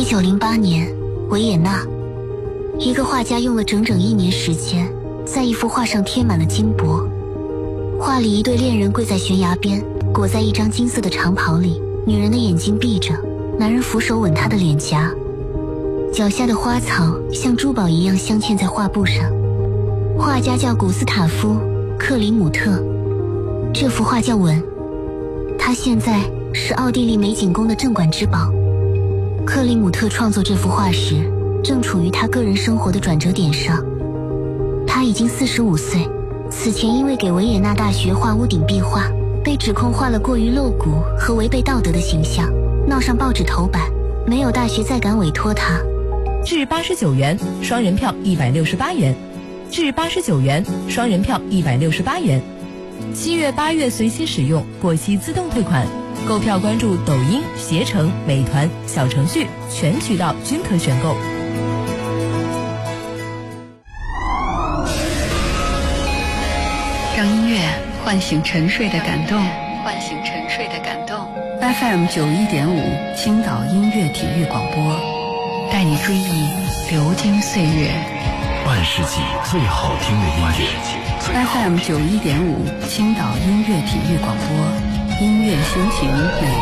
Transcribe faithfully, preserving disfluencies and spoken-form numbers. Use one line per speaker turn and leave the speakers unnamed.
九零八年，维也纳，一个画家用了整整一年时间，在一幅画上贴满了金箔。画里一对恋人跪在悬崖边，裹在一张金色的长袍里，女人的眼睛闭着，男人扶手吻她的脸颊，脚下的花草像珠宝一样镶嵌在画布上。画家叫古斯塔夫·克里姆特，这幅画叫《吻》，它现在是奥地利美景宫的镇馆之宝。克里姆特创作这幅画时，正处于他个人生活的转折点上。他已经四十五岁，此前因为给维也纳大学画屋顶壁画，被指控画了过于露骨和违背道德的形象，闹上报纸头版，没有大学再敢委托他。
至八十九元，双人票一百六十八元。至八十九元，双人票一百六十八元。七月、八月随期使用，过期自动退款。购票关注抖音、携程、美团、小程序，全渠道均可选购。
让音乐唤醒沉睡的感动，唤醒沉睡的感动。F M 九一点五，青岛音乐体育广播，带你追忆流金岁月。
半世纪最好听的音乐。
F M 九一点五，青岛音乐体育广播，音乐心情美。